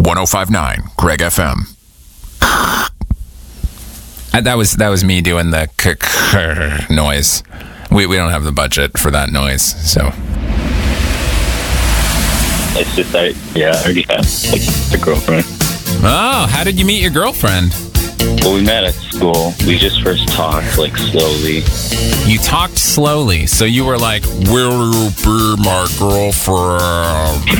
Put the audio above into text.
105.9 Greg FM. That was me doing the noise. We don't have the budget for that noise, so. It's just I already have a girlfriend. Oh, how did you meet your girlfriend? Well, we met at school. We just first talked slowly. You talked slowly, so you were like, "Will you be my girlfriend?"